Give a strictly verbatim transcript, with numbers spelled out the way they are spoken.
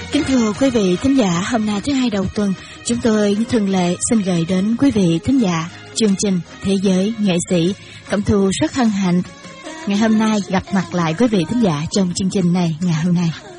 Kính thưa quý vị thính giả, hôm nay thứ hai đầu tuần, chúng tôi như thường lệ xin gửi đến quý vị thính giả chương trình Thế giới nghệ sĩ. Cẩm Thu rất hân hạnh ngày hôm nay gặp mặt lại quý vị thính giả trong chương trình này ngày hôm nay.